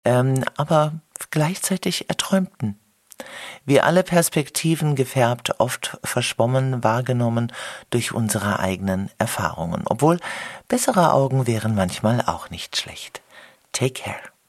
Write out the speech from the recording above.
aber gleichzeitig erträumten. Wir alle Perspektiven gefärbt, oft verschwommen wahrgenommen durch unsere eigenen Erfahrungen. Obwohl, bessere Augen wären manchmal auch nicht schlecht. Take care.